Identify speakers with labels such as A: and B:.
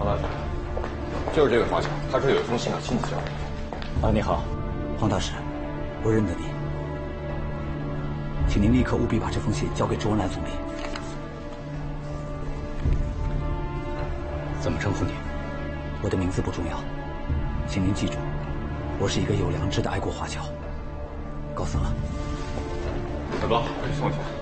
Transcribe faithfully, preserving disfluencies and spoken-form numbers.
A: 大使，就是这位华侨，他说有一封信要亲自交给。
B: 啊，你好，黄大使，我认得你，请您立刻务必把这封信交给周恩来总理。怎么称呼你？我的名字不重要，请您记住，我是一个有良知的爱国华侨。告辞了。
A: 大哥，我去送去。